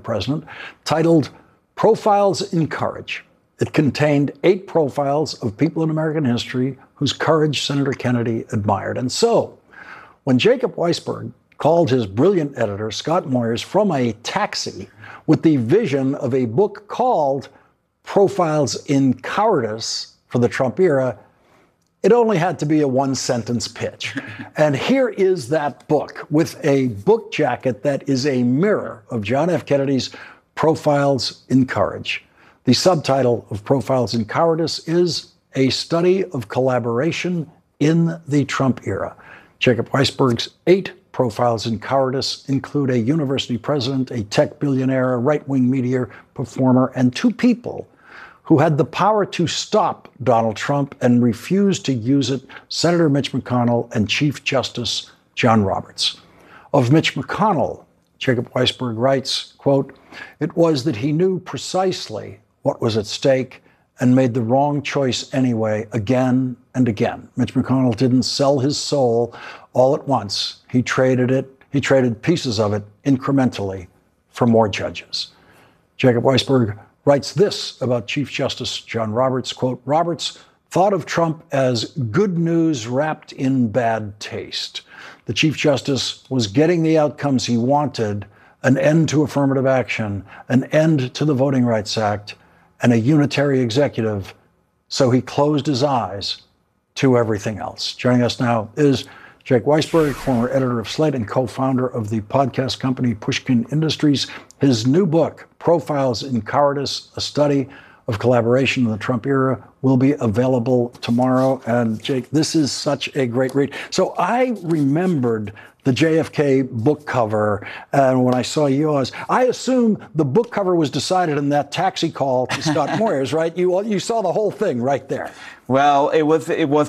president, titled Profiles in Courage. It contained 8 profiles of people in American history whose courage Senator Kennedy admired. And so, when Jacob Weisberg called his brilliant editor, Scott Moyers, from a taxi with the vision of a book called Profiles in Cowardice for the Trump era, it only had to be a one-sentence pitch. And here is that book with a book jacket that is a mirror of John F. Kennedy's Profiles in Courage. The subtitle of Profiles in Cowardice is A Study of Collaboration in the Trump Era. Jacob Weisberg's 8 profiles in cowardice include a university president, a tech billionaire, a right-wing media performer, and 2 people who had the power to stop Donald Trump and refused to use it, Senator Mitch McConnell and Chief Justice John Roberts. Of Mitch McConnell, Jacob Weisberg writes, quote, "It was that he knew precisely what was at stake and made the wrong choice anyway, again and again. Mitch McConnell didn't sell his soul all at once. He traded pieces of it incrementally for more judges." Jacob Weisberg writes this about Chief Justice John Roberts, quote, "Roberts thought of Trump as good news wrapped in bad taste. The Chief Justice was getting the outcomes he wanted, an end to affirmative action, an end to the Voting Rights Act, and a unitary executive, so he closed his eyes to everything else." Joining us now is Jake Weisberg, former editor of Slate and co-founder of the podcast company Pushkin Industries. His new book, Profiles in Cowardice, A Study of Collaboration in the Trump Era, will be available tomorrow. And Jake, this is such a great read. So I remembered the JFK book cover, and when I saw yours, I assume the book cover was decided in that taxi call to Scott Moyers, right? You saw the whole thing right there. Well, it was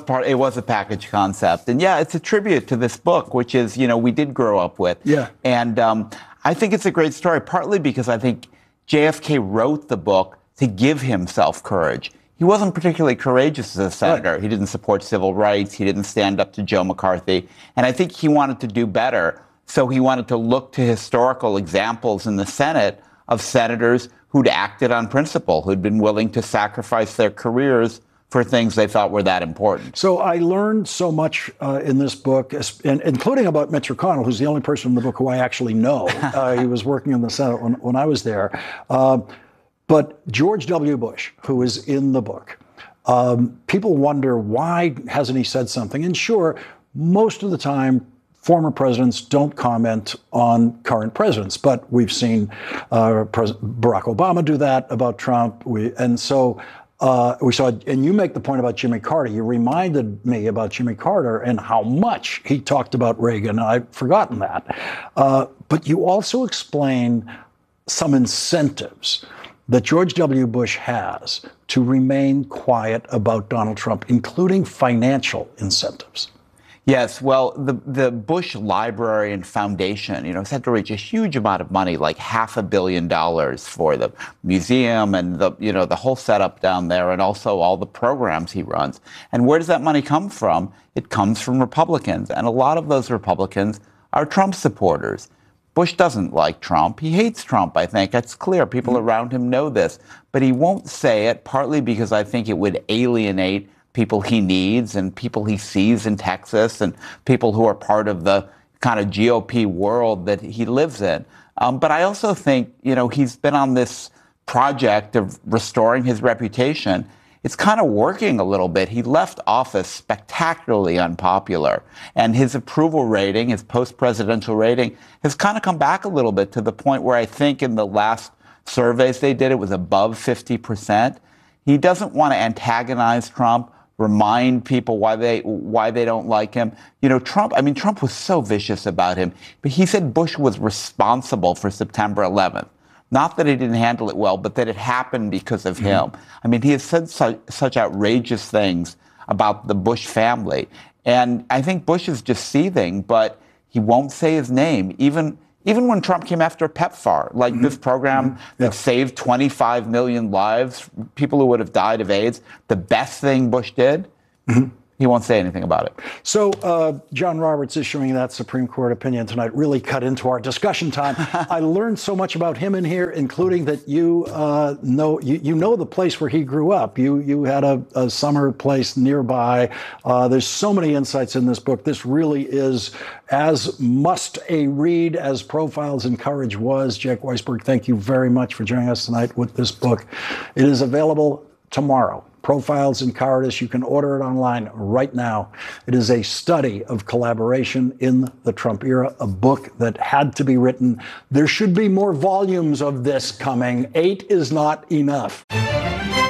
a package concept, and yeah, it's a tribute to this book, which is, we did grow up with. Yeah. And I think it's a great story, partly because I think JFK wrote the book to give himself courage. He wasn't particularly courageous as a senator. Right. He didn't support civil rights. He didn't stand up to Joe McCarthy. And I think he wanted to do better. So he wanted to look to historical examples in the Senate of senators who'd acted on principle, who'd been willing to sacrifice their careers for things they thought were that important. So I learned so much in this book, including about Mitch McConnell, who's the only person in the book who I actually know. He was working in the Senate when I was there. But George W. Bush, who is in the book, people wonder, why hasn't he said something? And sure, most of the time, former presidents don't comment on current presidents, but we've seen Barack Obama do that about Trump. We saw, and you make the point about Jimmy Carter. You reminded me about Jimmy Carter and how much he talked about Reagan. I've forgotten that. But you also explain some incentives that George W. Bush has to remain quiet about Donald Trump, including financial incentives. Yes, well, the Bush Library and Foundation, has had to reach a huge amount of money, like $500 million for the museum and the whole setup down there, and also all the programs he runs. And where does that money come from? It comes from Republicans, and a lot of those Republicans are Trump supporters. Bush doesn't like Trump. He hates Trump, I think. That's clear. People around him know this. But he won't say it, partly because I think it would alienate people he needs and people he sees in Texas and people who are part of the kind of GOP world that he lives in. But I also think, he's been on this project of restoring his reputation. It's kind of working a little bit. He left office spectacularly unpopular, and his approval rating, his post-presidential rating, has kind of come back a little bit to the point where I think in the last surveys they did, it was above 50%. He doesn't want to antagonize Trump, remind people why they don't like him. Trump was so vicious about him, but he said Bush was responsible for September 11th. Not that he didn't handle it well, but that it happened because of him. I mean, he has said such outrageous things about the Bush family. And I think Bush is just seething, but he won't say his name. Even when Trump came after PEPFAR, like this program that saved 25 million lives, people who would have died of AIDS, the best thing Bush did, He won't say anything about it. So John Roberts issuing that Supreme Court opinion tonight really cut into our discussion time. I learned so much about him in here, including that you know the place where he grew up. You had a summer place nearby. There's so many insights in this book. This really is as must a read as Profiles in Courage was. Jake Weisberg, thank you very much for joining us tonight with this book. It is available tomorrow. Profiles in Cowardice. You can order it online right now. It is a study of collaboration in the Trump era, a book that had to be written. There should be more volumes of this coming. 8 is not enough.